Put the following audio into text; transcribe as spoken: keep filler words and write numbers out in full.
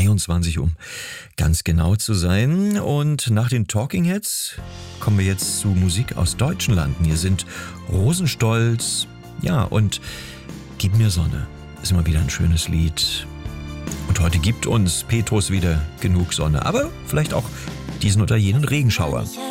dreiundzwanzig, um ganz genau zu sein. Und nach den Talking Heads kommen wir jetzt zu Musik aus deutschen Landen. Hier sind Rosenstolz, ja, und Gib mir Sonne. Ist immer wieder ein schönes Lied. Und heute gibt uns Petrus wieder genug Sonne, aber vielleicht auch diesen oder jenen Regenschauer.